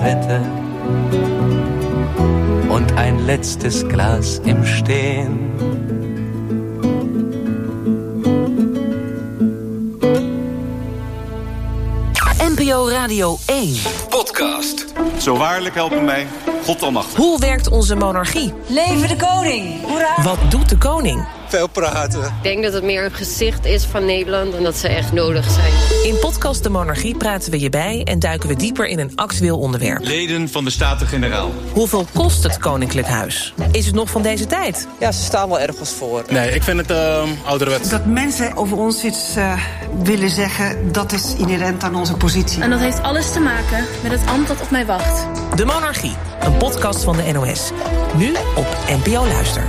Wette und ein letztes Glas im Stehen. NPO Radio 1. Podcast. Zo waarlijk helpen mij, God almachtig. Hoe werkt onze monarchie? Leven de koning! Hoera! Wat doet de koning? Veel praten. Ik denk dat het meer een gezicht is van Nederland en dat ze echt nodig zijn. In podcast De Monarchie praten we je bij en duiken we dieper in een actueel onderwerp. Leden van de Staten-Generaal. Hoeveel kost het Koninklijk Huis? Is het nog van deze tijd? Ja, ze staan wel ergens voor. Nee, ik vind het ouderwets. Dat mensen over ons iets willen zeggen, dat is inherent aan onze positie. En dat heeft alles te maken met het ambt dat op mij wacht. De Monarchie, een podcast van de NOS. Nu op NPO Luister.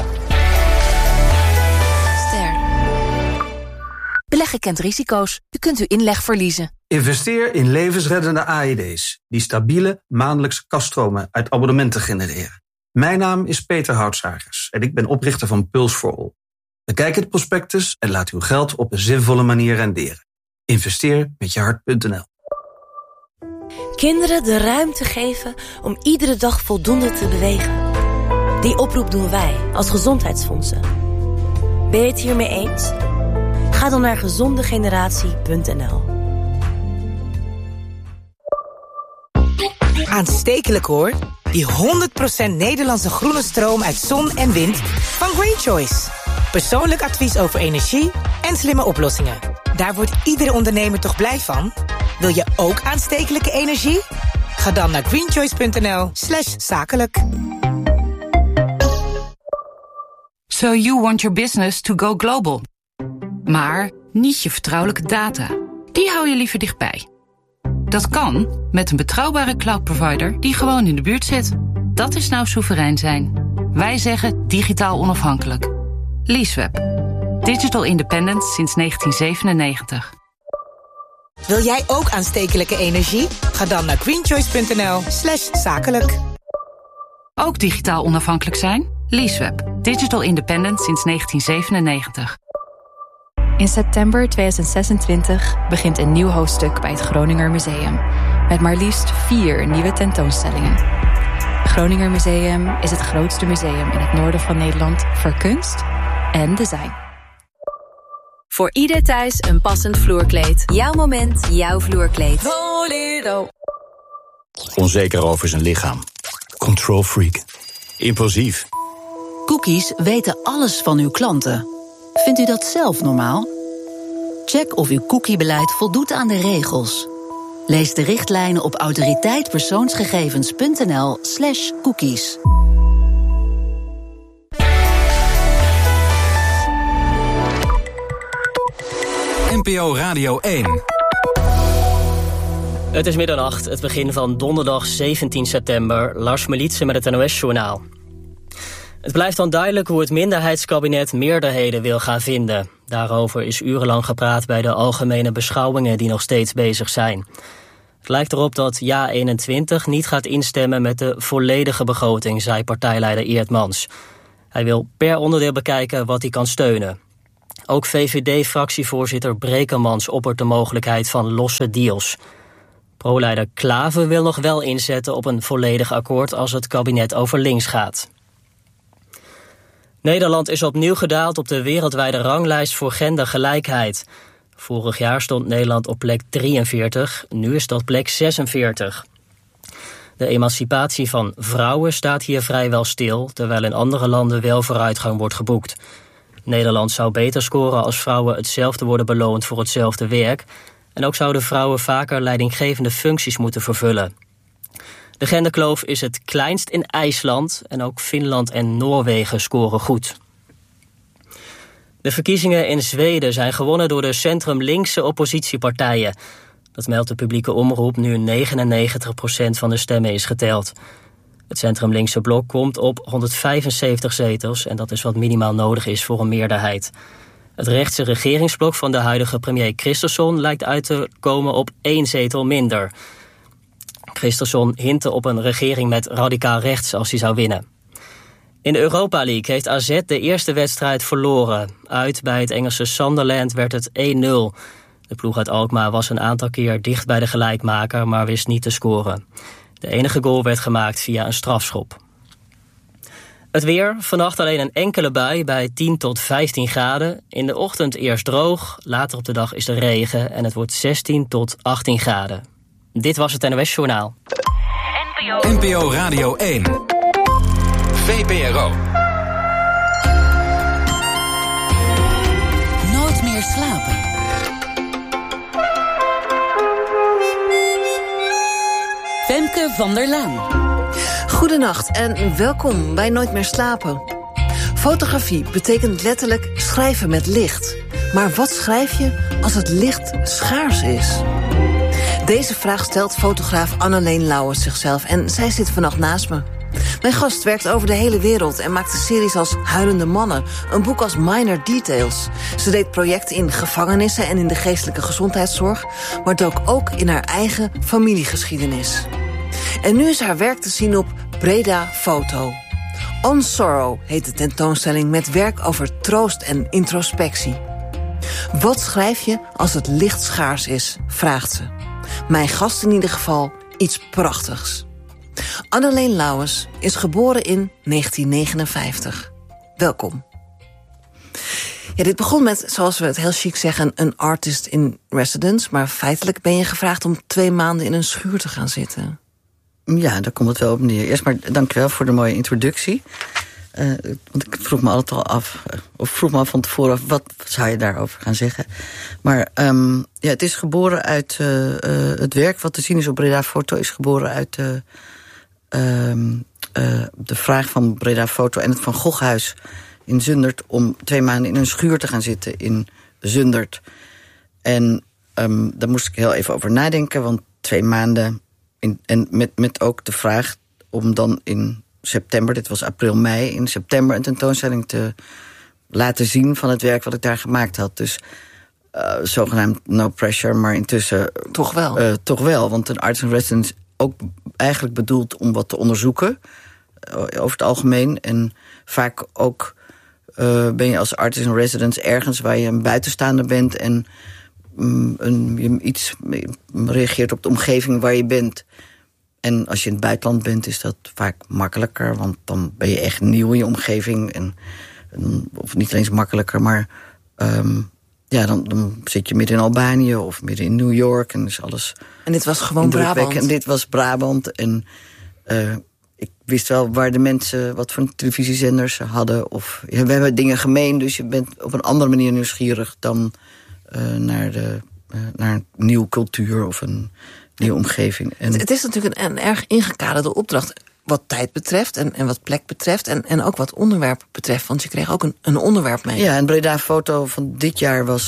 Beleggen kent risico's. U kunt uw inleg verliezen. Investeer in levensreddende AED's... die stabiele maandelijkse kaststromen uit abonnementen genereren. Mijn naam is Peter Houtsagers en ik ben oprichter van Pulse for All. Bekijk het prospectus en laat uw geld op een zinvolle manier renderen. Investeer met je hart.nl. Kinderen de ruimte geven om iedere dag voldoende te bewegen. Die oproep doen wij als Gezondheidsfondsen. Ben je het hiermee eens? Ga dan naar gezondegeneratie.nl. Aanstekelijk hoor. Die 100% Nederlandse groene stroom uit zon en wind van Green Choice. Persoonlijk advies over energie en slimme oplossingen. Daar wordt iedere ondernemer toch blij van? Wil je ook aanstekelijke energie? Ga dan naar greenchoice.nl/zakelijk. So you want your business to go global. Maar niet je vertrouwelijke data. Die hou je liever dichtbij. Dat kan met een betrouwbare cloud provider die gewoon in de buurt zit. Dat is nou soeverein zijn. Wij zeggen digitaal onafhankelijk. Leaseweb. Digital independent sinds 1997. Wil jij ook aanstekelijke energie? Ga dan naar greenchoice.nl/zakelijk. Ook digitaal onafhankelijk zijn? Leaseweb. Digital independent sinds 1997. In september 2026 begint een nieuw hoofdstuk bij het Groninger Museum. Met maar liefst 4 nieuwe tentoonstellingen. Het Groninger Museum is het grootste museum in het noorden van Nederland voor kunst en design. Voor ieder thuis een passend vloerkleed. Jouw moment, jouw vloerkleed. Bolero. Onzeker over zijn lichaam. Control freak. Impulsief. Cookies weten alles van uw klanten. Vindt u dat zelf normaal? Check of uw cookiebeleid voldoet aan de regels. Lees de richtlijnen op autoriteitpersoonsgegevens.nl/cookies. NPO Radio 1. Het is middernacht, het begin van donderdag 17 september. Lars Melitse met het NOS-journaal. Het blijft onduidelijk hoe het minderheidskabinet meerderheden wil gaan vinden. Daarover is urenlang gepraat bij de algemene beschouwingen die nog steeds bezig zijn. Het lijkt erop dat JA21 niet gaat instemmen met de volledige begroting, zei partijleider Eertmans. Hij wil per onderdeel bekijken wat hij kan steunen. Ook VVD-fractievoorzitter Brekelmans oppert de mogelijkheid van losse deals. Pro-leider Klaver wil nog wel inzetten op een volledig akkoord als het kabinet over links gaat. Nederland is opnieuw gedaald op de wereldwijde ranglijst voor gendergelijkheid. Vorig jaar stond Nederland op plek 43, nu is dat plek 46. De emancipatie van vrouwen staat hier vrijwel stil, terwijl in andere landen wel vooruitgang wordt geboekt. Nederland zou beter scoren als vrouwen hetzelfde worden beloond voor hetzelfde werk. En ook zouden vrouwen vaker leidinggevende functies moeten vervullen. De genderkloof is het kleinst in IJsland en ook Finland en Noorwegen scoren goed. De verkiezingen in Zweden zijn gewonnen door de centrum-linkse oppositiepartijen. Dat meldt de publieke omroep nu 99% van de stemmen is geteld. Het centrum-linkse blok komt op 175 zetels en dat is wat minimaal nodig is voor een meerderheid. Het rechtse regeringsblok van de huidige premier Kristersson lijkt uit te komen op 1 zetel minder. Kristersson hintte op een regering met radicaal rechts als hij zou winnen. In de Europa League heeft AZ de eerste wedstrijd verloren. Uit bij het Engelse Sunderland werd het 1-0. De ploeg uit Alkmaar was een aantal keer dicht bij de gelijkmaker, maar wist niet te scoren. De enige goal werd gemaakt via een strafschop. Het weer, vannacht alleen een enkele bui bij 10 tot 15 graden. In de ochtend eerst droog, later op de dag is er regen en het wordt 16 tot 18 graden. Dit was het NOS Journaal. NPO Radio 1. VPRO. Nooit meer slapen. Femke van der Laan. Goedenacht en welkom bij Nooit meer slapen. Fotografie betekent letterlijk schrijven met licht. Maar wat schrijf je als het licht schaars is? Deze vraag stelt fotograaf Anneleen Lauwers zichzelf en zij zit vannacht naast me. Mijn gast werkt over de hele wereld en maakte series als Huilende Mannen, een boek als Minor Details. Ze deed projecten in gevangenissen en in de geestelijke gezondheidszorg, maar dook ook in haar eigen familiegeschiedenis. En nu is haar werk te zien op Breda Foto. On Sorrow heet de tentoonstelling met werk over troost en introspectie. Wat schrijf je als het licht schaars is, vraagt ze. Mijn gast in ieder geval iets prachtigs. Anneleen Lauwers is geboren in 1959. Welkom. Ja, dit begon met, zoals we het heel chic zeggen, een artist in residence. Maar feitelijk ben je gevraagd om 2 maanden in een schuur te gaan zitten. Ja, daar komt het wel op neer. Eerst maar dankjewel voor de mooie introductie. Want ik vroeg me altijd al af, of vroeg me al van tevoren af, wat zou je daarover gaan zeggen? Maar ja, het is geboren uit het werk wat te zien is op Breda Foto, is geboren uit de vraag van Breda Foto en het Van Goghhuis in Zundert om 2 maanden in een schuur te gaan zitten in Zundert. En daar moest ik heel even over nadenken, want 2 maanden... En met ook de vraag om dan in september, dit was april, mei, in september een tentoonstelling te laten zien van het werk wat ik daar gemaakt had. Dus zogenaamd no pressure, maar intussen... Toch wel? Toch wel, want een artist in residence ook eigenlijk bedoeld om wat te onderzoeken, over het algemeen. En vaak ook ben je als artist in residence ergens waar je een buitenstaander bent en je iets reageert op de omgeving waar je bent. En als je in het buitenland bent, is dat vaak makkelijker, want dan ben je echt nieuw in je omgeving. Of niet eens makkelijker, maar ja, dan zit je midden in Albanië of midden in New York en is alles. En dit was gewoon Brabant? En dit was Brabant. En ik wist wel waar de mensen, wat voor televisiezenders ze hadden. Of we hebben dingen gemeen, dus je bent op een andere manier nieuwsgierig dan naar een nieuwe cultuur of een nieuwe omgeving. En het is natuurlijk een erg ingekaderde opdracht wat tijd betreft en wat plek betreft en ook wat onderwerp betreft, want je kreeg ook een onderwerp mee. Ja, en Breda Foto van dit jaar was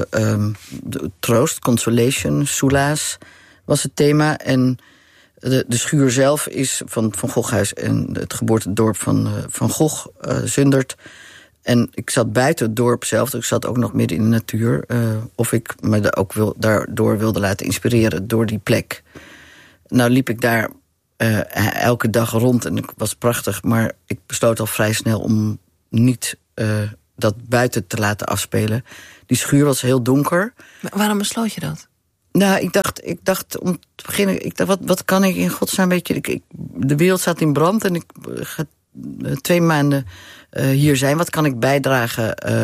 troost, consolation, soelaas was het thema. En de schuur zelf is van Goghhuis en het geboortedorp van Gogh, Zundert. En ik zat buiten het dorp zelf, dus ik zat ook nog midden in de natuur. Of ik me ook daardoor wilde laten inspireren door die plek. Nou liep ik daar elke dag rond en het was prachtig. Maar ik besloot al vrij snel om niet dat buiten te laten afspelen. Die schuur was heel donker. Maar waarom besloot je dat? Nou, ik dacht om te beginnen, wat kan ik in godsnaam, weet je, de wereld staat in brand en ik ga 2 maanden hier zijn. Wat kan ik bijdragen?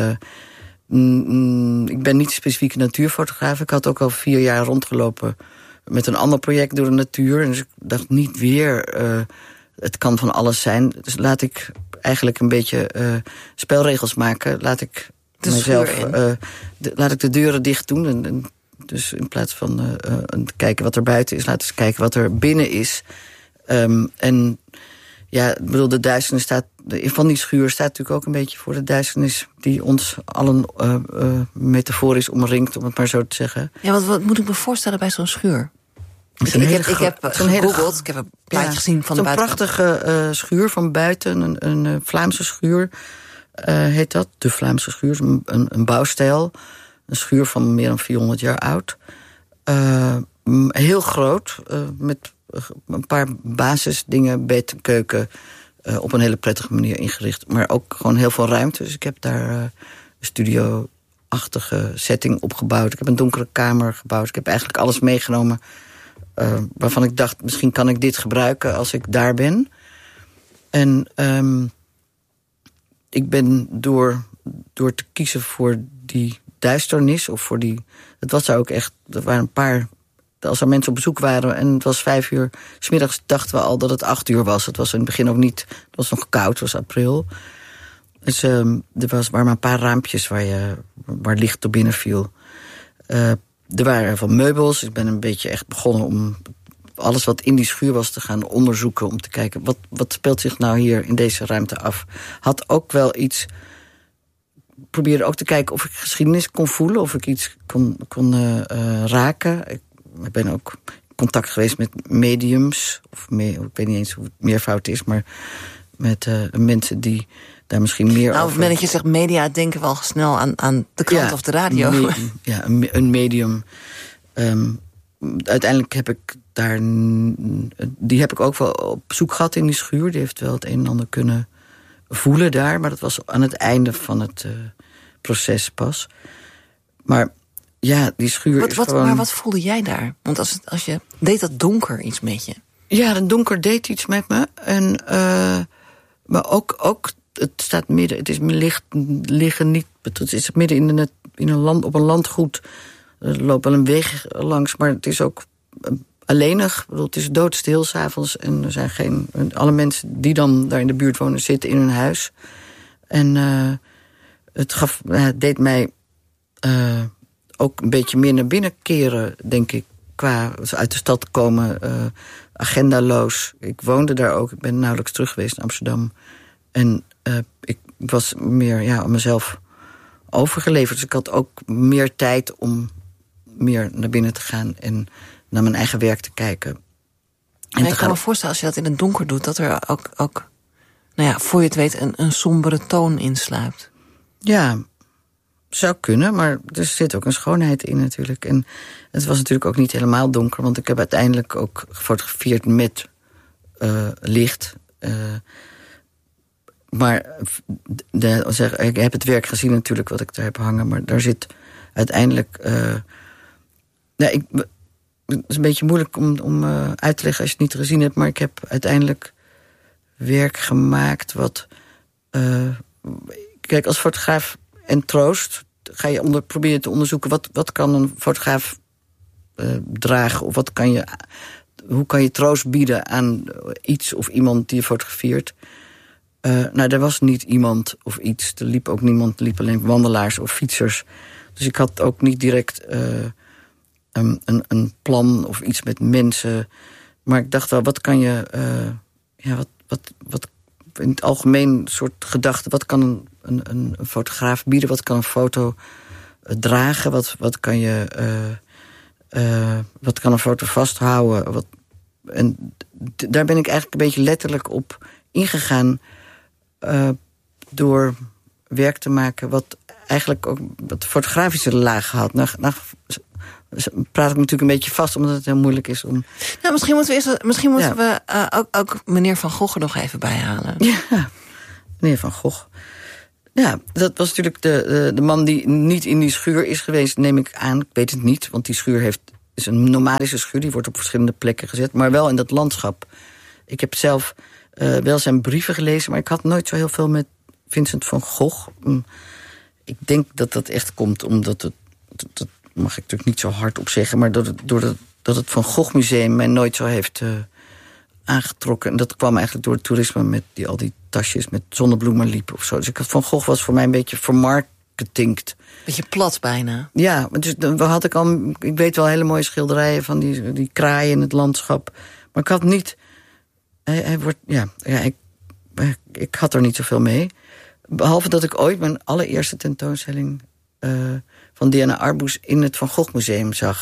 Ik ben niet specifiek een natuurfotograaf. Ik had ook al 4 jaar rondgelopen met een ander project door de natuur. En dus ik dacht niet weer, het kan van alles zijn. Dus laat ik eigenlijk een beetje spelregels maken. Laat ik de deuren dicht doen. En dus in plaats van kijken wat er buiten is, laten we eens kijken wat er binnen is. En ja, ik bedoel, de duisternis staat van die schuur staat natuurlijk ook een beetje voor de duisternis die ons allen metaforisch omringt, om het maar zo te zeggen. Ja, wat moet ik me voorstellen bij zo'n schuur? Ik heb gegoogeld, ik heb een plaatje gezien van de buitenkant. Zo'n prachtige schuur van buiten, een Vlaamse schuur heet dat. De Vlaamse schuur, een bouwstijl. Een schuur van meer dan 400 jaar oud. Heel groot, met een paar basisdingen, bed, keuken, op een hele prettige manier ingericht. Maar ook gewoon heel veel ruimte. Dus ik heb daar een studio-achtige setting opgebouwd. Ik heb een donkere kamer gebouwd. Ik heb eigenlijk alles meegenomen waarvan ik dacht, misschien kan ik dit gebruiken als ik daar ben. En ik ben door te kiezen voor die duisternis, of voor die... Het was daar ook echt, er waren een paar... Als er mensen op bezoek waren en het was 5 uur... 's middags dachten we al dat het 8 uur was. Het was in het begin ook niet... Het was nog koud, het was april. Dus er waren maar een paar raampjes waar licht door binnen viel. Er waren van meubels. Ik ben een beetje echt begonnen om alles wat in die schuur was te gaan onderzoeken. Om te kijken, wat speelt zich nou hier in deze ruimte af? Had ook wel iets... Probeerde ook te kijken of ik geschiedenis kon voelen. Of ik iets kon raken. Ik ben ook in contact geweest met mediums. Ik weet niet eens hoe het meervoud is. Maar met mensen die daar misschien meer over... Op het moment dat je zegt media, denken we al snel aan de krant of de radio. Een medium. Uiteindelijk heb ik daar... Die heb ik ook wel op zoek gehad in die schuur. Die heeft wel het een en ander kunnen voelen daar. Maar dat was aan het einde van het proces pas. Maar ja, die schuur is gewoon... Maar wat voelde jij daar? Want als je... Deed dat donker iets met je? Ja, dat donker deed iets met me. En, maar ook het staat midden... Het is liggen niet... Het is midden op een landgoed. Er loopt wel een weg langs, maar het is ook alleenig. Ik bedoel, het is doodstil 's avonds. En er zijn alle mensen die dan daar in de buurt wonen zitten in hun huis. En het deed mij ook een beetje meer naar binnen keren, denk ik. Qua uit de stad komen, agendaloos. Ik woonde daar ook. Ik ben nauwelijks terug geweest in Amsterdam. En ik was meer aan mezelf overgeleverd. Dus ik had ook meer tijd om meer naar binnen te gaan en naar mijn eigen werk te kijken. En ik kan me voorstellen, als je dat in het donker doet, dat er ook voor je het weet, een sombere toon insluipt. Ja, zou kunnen, maar er zit ook een schoonheid in natuurlijk. En het was natuurlijk ook niet helemaal donker, want ik heb uiteindelijk ook gefotografeerd met licht. Maar ik heb het werk gezien natuurlijk wat ik daar heb hangen, maar daar zit uiteindelijk... het is een beetje moeilijk om uit te leggen als je het niet gezien hebt, maar ik heb uiteindelijk werk gemaakt wat... kijk, als fotograaf en troost ga je proberen te onderzoeken wat kan een fotograaf dragen, of hoe kan je troost bieden aan iets of iemand die je fotografeert. Er was niet iemand of iets. Er liep ook niemand. Er liepen alleen wandelaars of fietsers. Dus ik had ook niet direct een plan of iets met mensen. Maar ik dacht wel, wat kan je... wat in het algemeen soort gedachte... wat kan een fotograaf bieden? Wat kan een foto dragen? Wat kan je... wat kan een foto vasthouden? En daar ben ik eigenlijk een beetje letterlijk op ingegaan... door werk te maken wat eigenlijk ook wat fotografische laag had. Praat ik natuurlijk een beetje vast, omdat het heel moeilijk is om... Nou, misschien moeten we ook meneer Van Gogh er nog even bij halen. Ja, meneer Van Gogh. Ja, dat was natuurlijk de man die niet in die schuur is geweest, neem ik aan. Ik weet het niet, want die schuur is een nomadische schuur. Die wordt op verschillende plekken gezet, maar wel in dat landschap. Ik heb zelf wel zijn brieven gelezen, maar ik had nooit zo heel veel met Vincent van Gogh. Ik denk dat dat echt komt omdat dat mag ik natuurlijk niet zo hard op zeggen, maar dat het Van Gogh Museum mij nooit zo heeft aangetrokken. En dat kwam eigenlijk door het toerisme met al die tasjes met zonnebloemen liepen of zo. Dus Van Gogh was voor mij een beetje vermarketingd. Beetje plat bijna. Ja, dus ik weet wel hele mooie schilderijen van die kraaien in het landschap. Maar ik had niet... Ik had er niet zoveel mee. Behalve dat ik ooit mijn allereerste tentoonstelling van Diana Arbus in het Van Gogh Museum zag.